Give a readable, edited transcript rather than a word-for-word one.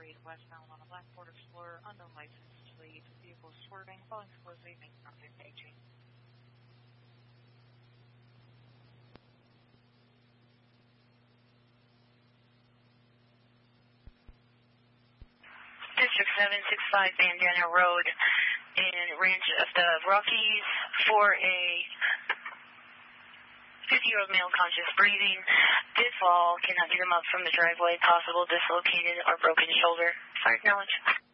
408 westbound on a black Ford Explorer, unknown license plate, vehicle swerving, falling closely, making contact aging. District 765 Bandana Road in Ranch of the Rockies for a 50-year-old male conscious breathing, did fall, cannot get him up from the driveway, possible dislocated or broken shoulder. Fire acknowledge.